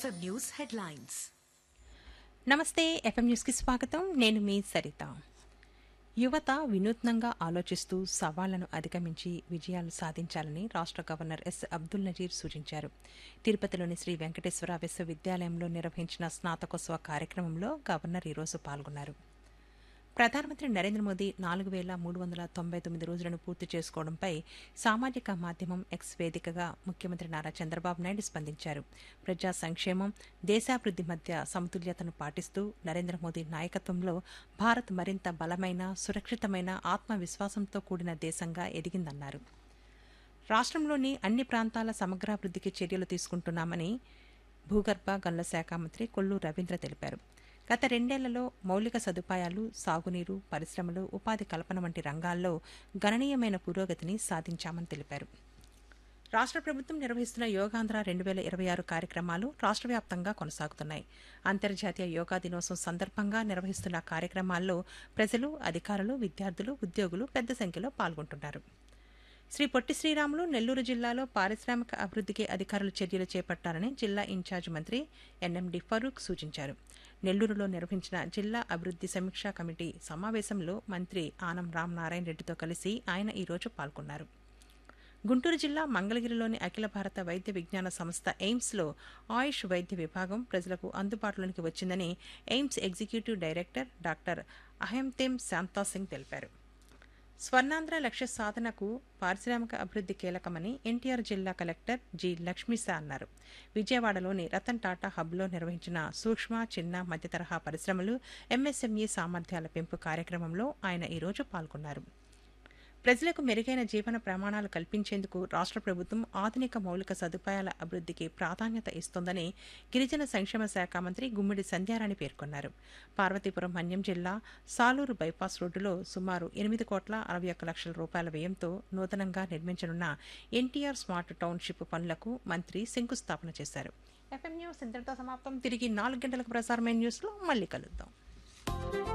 FM News headlines. నమస్తే FM న్యూస్కి స్వాగతం. నేను మీ సరిత. యువత వినూత్నంగా ఆలోచిస్తూ సవాళ్లను అధిగమించి విజయాలు సాధించాలని రాష్ట్ర గవర్నర్ ఎస్ అబ్దుల్ నజీర్ సూచించారు. తిరుపతిలోని శ్రీ వెంకటేశ్వర విశ్వవిద్యాలయంలో నిర్వహించిన స్నాతకోత్సవ కార్యక్రమంలో గవర్నర్ ఈరోజు పాల్గొన్నారు. ప్రధానమంత్రి నరేంద్ర మోదీ 4,399 రోజులను పూర్తి చేసుకోవడంపై సామాజిక మాధ్యమం ఎక్స్ వేదికగా ముఖ్యమంత్రి నారా చంద్రబాబు నాయుడు స్పందించారు. ప్రజా సంక్షేమం, దేశాభివృద్ది మధ్య సమతుల్యతను పాటిస్తూ నరేంద్ర మోదీ నాయకత్వంలో భారత్ మరింత బలమైన, సురక్షితమైన, ఆత్మవిశ్వాసంతో కూడిన దేశంగా ఎదిగిందన్నారు. రాష్ట్రంలోని అన్ని ప్రాంతాల సమగ్రాభివృద్దికి చర్యలు తీసుకుంటున్నామని భూగర్భ గనుల శాఖ మంత్రి కొల్లు రవీంద్ర తెలిపారు. గత 2 ఏళ్లలో మౌలిక సదుపాయాలు, సాగునీరు, పరిశ్రమలు, ఉపాధి కల్పన వంటి రంగాల్లో గణనీయమైన పురోగతిని సాధించామని తెలిపారు. రాష్ట్ర ప్రభుత్వం నిర్వహిస్తున్న యోగాంధ్ర 2026 కార్యక్రమాలు రాష్ట్ర వ్యాప్తంగా కొనసాగుతున్నాయి. అంతర్జాతీయ యోగా దినోత్సవం సందర్భంగా నిర్వహిస్తున్న కార్యక్రమాల్లో ప్రజలు, అధికారులు, విద్యార్థులు, ఉద్యోగులు పెద్ద సంఖ్యలో పాల్గొంటున్నారు. శ్రీ పొట్టి శ్రీరాములు నెల్లూరు జిల్లాలో పారిశ్రామిక అభివృద్దికి అధికారులు చర్యలు చేపట్టాలని జిల్లా ఇన్ఛార్జ్ మంత్రి ఎన్ఎండి ఫరూక్ సూచించారు. నెల్లూరులో నిర్వహించిన జిల్లా అభివృద్ది సమీక్షా కమిటీ సమావేశంలో మంత్రి ఆనం రామనారాయణ రెడ్డితో కలిసి ఆయన ఈరోజు పాల్గొన్నారు. గుంటూరు జిల్లా మంగళగిరిలోని అఖిల భారత వైద్య విజ్ఞాన సంస్థ ఎయిమ్స్లో ఆయుష్ వైద్య విభాగం ప్రజలకు అందుబాటులోకి వచ్చిందని AIIMS executive director doctor అహంతేమ్ Shanta Singh తెలిపారు. స్వర్ణాంధ్ర లక్ష్య సాధనకు పారిశ్రామిక అభివృద్ది కీలకమని ఎన్టీఆర్ జిల్లా కలెక్టర్ జి లక్ష్మీశా అన్నారు. విజయవాడలోని రతన్ టాటా హబ్లో నిర్వహించిన సూక్ష్మ, చిన్న, మధ్య తరహా పరిశ్రమలు, ఎంఎస్ఎంఈ సామర్థ్యాల పెంపు కార్యక్రమంలో ఆయన ఈరోజు పాల్గొన్నారు. ప్రజలకు మెరుగైన జీవన ప్రమాణాలు కల్పించేందుకు రాష్ట్ర ప్రభుత్వం ఆధునిక మౌలిక సదుపాయాల అభివృద్దికి ప్రాధాన్యత ఇస్తోందని గిరిజన సంక్షేమ శాఖ మంత్రి గుమ్మిడి సంధ్యారాణి పేర్కొన్నారు. పార్వతీపురం మన్యం జిల్లా సాలూరు బైపాస్ రోడ్డులో సుమారు 8,61,00,000 రూపాయల వ్యయంతో నూతనంగా నిర్మించనున్న ఎన్టీఆర్ స్మార్ట్ టౌన్షిప్ పనులకు మంత్రి శంకుస్థాపన చేశారు. ఎఫ్ఎం న్యూస్ ఇంతటితో సమాప్తం. తిరిగి 4 గంటలకు ప్రసారమైన న్యూస్లో మళ్ళీ కలుద్దాం.